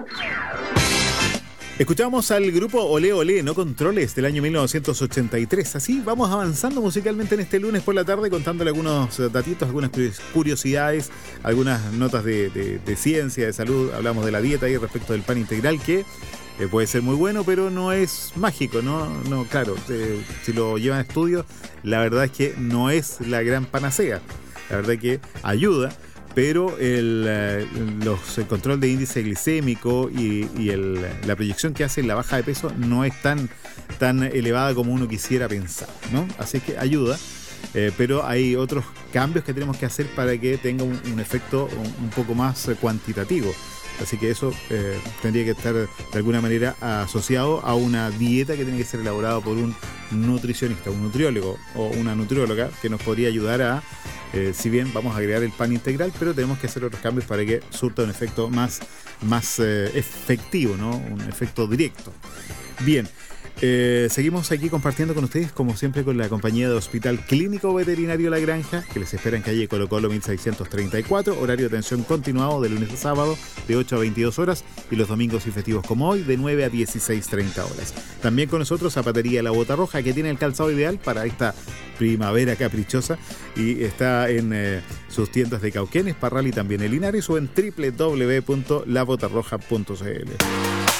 Escuchamos al grupo Olé Olé, No Controles, del año 1983. Así vamos avanzando musicalmente en este lunes por la tarde, contándole algunos datitos, algunas curiosidades, algunas notas de ciencia, de salud. Hablamos de la dieta y respecto del pan integral, que puede ser muy bueno, pero no es mágico, ¿no? Claro, si lo llevan a estudio, la verdad es que no es la gran panacea. La verdad es que ayuda, pero el control de índice glicémico y la proyección que hace en la baja de peso no es tan elevada como uno quisiera pensar, ¿no? Así que ayuda, pero hay otros cambios que tenemos que hacer para que tenga un efecto un poco más cuantitativo. Así que eso tendría que estar de alguna manera asociado a una dieta que tiene que ser elaborada por un nutricionista, un nutriólogo o una nutrióloga que nos podría ayudar a, si bien vamos a agregar el pan integral, pero tenemos que hacer otros cambios para que surta un efecto más efectivo, ¿no? Un efecto directo. Bien. Seguimos aquí compartiendo con ustedes, como siempre, con la compañía de Hospital Clínico Veterinario La Granja, que les espera en calle Colo Colo 1634, horario de atención continuado de lunes a sábado de 8 a 22 horas y los domingos y festivos como hoy de 9 a 16:30 horas. También con nosotros Zapatería La Bota Roja, que tiene el calzado ideal para esta primavera caprichosa y está en sus tiendas de Cauquenes, Parral y también en Linares, o en www.labotarroja.cl.